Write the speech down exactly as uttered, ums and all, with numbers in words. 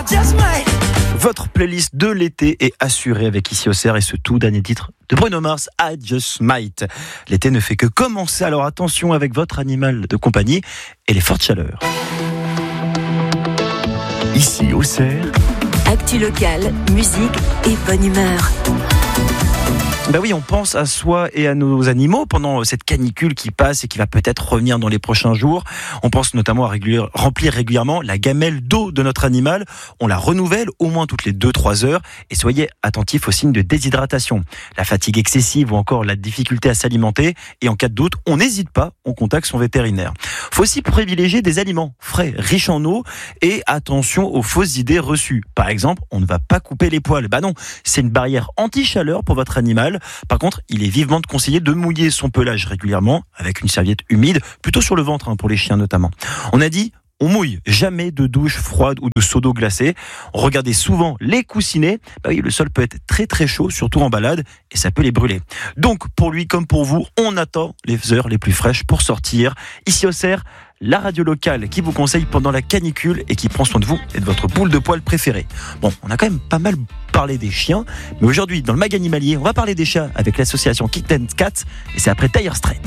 Votre playlist de l'été est assurée avec Ici Auxerre et ce tout dernier titre de Bruno Mars, I Just Might. L'été ne fait que commencer, alors attention avec votre animal de compagnie et les fortes chaleurs. Ici Auxerre, actu locale, musique et bonne humeur. Ben oui, on pense à soi et à nos animaux pendant cette canicule qui passe et qui va peut-être revenir dans les prochains jours. On pense notamment à régulier, remplir régulièrement la gamelle d'eau de notre animal. On la renouvelle au moins toutes les deux à trois heures et soyez attentifs aux signes de déshydratation. La fatigue excessive ou encore la difficulté à s'alimenter. Et en cas de doute, on n'hésite pas, on contacte son vétérinaire. Faut aussi privilégier des aliments frais, riches en eau et attention aux fausses idées reçues. Par exemple, on ne va pas couper les poils. Bah non, c'est une barrière anti-chaleur pour votre animal. Par contre, il est vivement conseillé de mouiller son pelage régulièrement avec une serviette humide, plutôt sur le ventre hein, pour les chiens notamment. On a dit, on mouille, jamais de douche froide ou de seau d'eau glacée. Regardez souvent les coussinets. Bah oui, le sol peut être très très chaud, surtout en balade, et ça peut les brûler. Donc, pour lui comme pour vous, on attend les heures les plus fraîches pour sortir. Ici Auxerre, la radio locale qui vous conseille pendant la canicule et qui prend soin de vous et de votre boule de poil préférée. Bon, on a quand même pas mal parlé des chiens, mais aujourd'hui, dans le mag animalier, on va parler des chats avec l'association Kitten Cats, et c'est après Dire Straits.